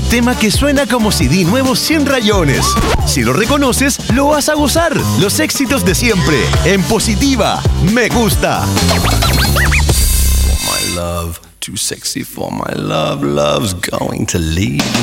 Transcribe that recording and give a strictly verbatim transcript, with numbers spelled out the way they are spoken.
tema que suena como C D nuevo sin rayones. Si lo reconoces, lo vas a gozar. Los éxitos de siempre, en Positiva, me gusta. My love, too sexy for my love, love's going to leave.